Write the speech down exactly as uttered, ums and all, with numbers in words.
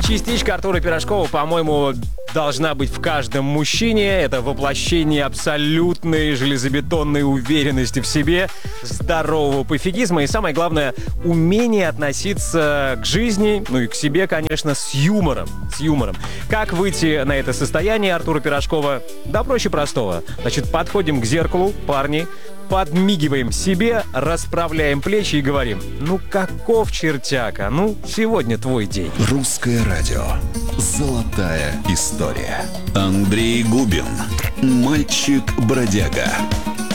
Частичка Артура Пирожкова, по-моему, должна быть в каждом мужчине. Это воплощение абсолютной железобетонной уверенности в себе, здорового пофигизма и, самое главное, умение относиться к жизни, ну и к себе, конечно, с юмором. С юмором. Как выйти на это состояние Артура Пирожкова? Да проще простого. Значит, подходим к зеркалу, парни, подмигиваем себе, расправляем плечи и говорим: ну каков чертяка, ну сегодня твой день. Русское радио. Золотая история. Андрей Губин. Мальчик-бродяга.